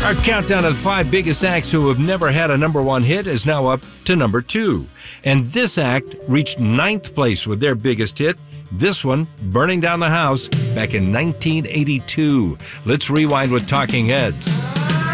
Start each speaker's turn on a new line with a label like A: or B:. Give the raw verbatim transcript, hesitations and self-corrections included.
A: Our countdown of the five biggest acts who have never had a number one hit is now up to number two. And this act reached ninth place with their biggest hit, this one, Burning Down the House, back in nineteen eighty-two. Let's rewind with Talking Heads.